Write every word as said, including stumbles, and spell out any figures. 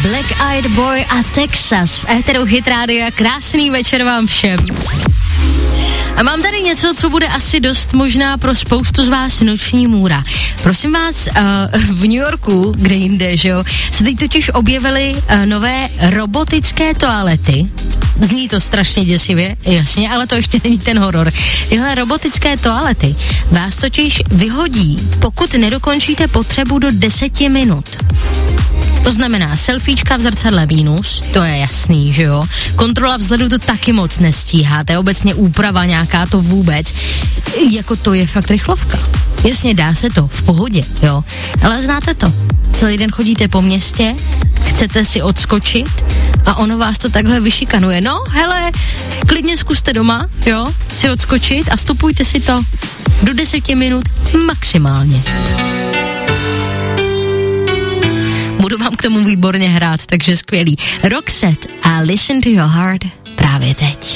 Black Eyed Boy a Texas v éteru Hit Rádia. Krásný večer vám všem. A mám tady něco, co bude asi dost možná pro spoustu z vás noční můra. Prosím vás, uh, v New Yorku, kde jinde, že jo, se teď totiž objevily uh, nové robotické toalety. Zní to strašně děsivě, jasně, ale to ještě není ten horor. Tyhle robotické toalety vás totiž vyhodí, pokud nedokončíte potřebu do deseti minut. To znamená selfiečka v zrcadle mínus, to je jasný, že jo. Kontrola vzhledu to taky moc nestíháte, obecně úprava nějaká to vůbec. Jako to je fakt rychlovka. Jasně, dá se to, v pohodě, jo. Ale znáte to, celý den chodíte po městě, chcete si odskočit a ono vás to takhle vyšikanuje. No, hele, klidně zkuste doma, jo, si odskočit a stopujte si to do deseti minut maximálně. Budu vám k tomu výborně hrát, takže skvělý. Roxette a Listen to Your Heart právě teď.